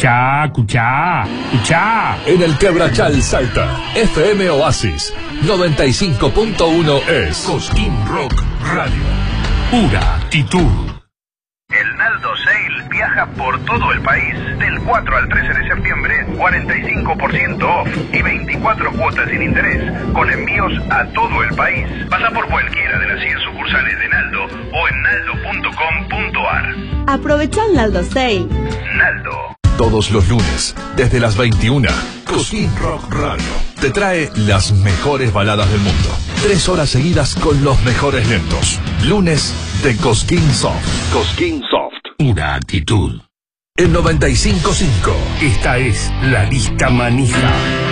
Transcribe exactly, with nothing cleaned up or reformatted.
Escuchá, escuchá, escuchá. En el Quebrachal Salta, F M Oasis noventa y cinco punto uno es Cosquín Rock Radio. Pura actitud. El Naldo Sale viaja por todo el país. Del cuatro al trece de septiembre, cuarenta y cinco por ciento off y veinticuatro cuotas sin interés, con envíos a todo el país. Pasa por cualquiera de las cien sucursales de Naldo o en naldo punto com punto ar. Aprovecha el Naldo Sale. Naldo. Todos los lunes, desde las veintiuna, Cosquín Rock Radio te trae las mejores baladas del mundo. Tres horas seguidas con los mejores lentos. Lunes de Cosquín Soft. Cosquín Soft. Pura actitud. En noventa y cinco punto cinco. Esta es la lista manija.